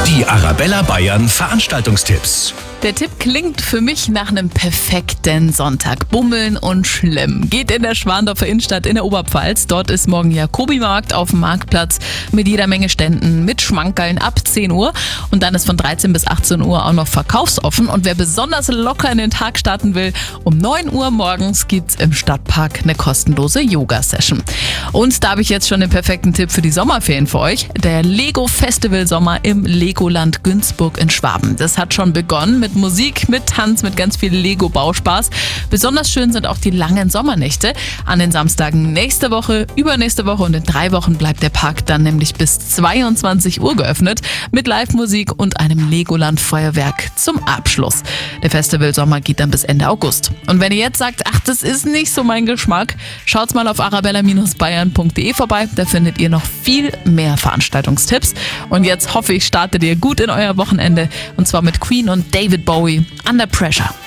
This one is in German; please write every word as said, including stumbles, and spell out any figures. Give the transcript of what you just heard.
Die Arabella Bayern Veranstaltungstipps. Der Tipp klingt für mich nach einem perfekten Sonntag. Bummeln und schlemmen. Geht in der Schwandorfer Innenstadt in der Oberpfalz. Dort ist morgen Jakobi-Markt auf dem Marktplatz mit jeder Menge Ständen, mit Schmankerln ab zehn Uhr. Und dann ist von dreizehn bis achtzehn Uhr auch noch verkaufsoffen. Und wer besonders locker in den Tag starten will, um neun Uhr morgens gibt's im Stadtpark eine kostenlose Yoga-Session. Und da habe ich jetzt schon den perfekten Tipp für die Sommerferien für euch. Der Lego Festival Sommer im Legoland Günzburg in Schwaben. Das hat schon begonnen mit Musik, mit Tanz, mit ganz viel Lego-Bauspaß. Besonders schön sind auch die langen Sommernächte an den Samstagen nächste Woche, übernächste Woche und in drei Wochen bleibt der Park dann nämlich bis zweiundzwanzig Uhr geöffnet mit Live-Musik und einem Legoland-Feuerwerk zum Abschluss. Der Festival Sommer geht dann bis Ende August. Und wenn ihr jetzt sagt, ach, das ist nicht so mein Geschmack, schaut's mal auf arabella bayern punkt de vorbei. Da findet ihr noch viel mehr Veranstaltungstipps. Und jetzt hoffe ich, startet ihr gut in euer Wochenende und zwar mit Queen und David Bowie, Under Pressure.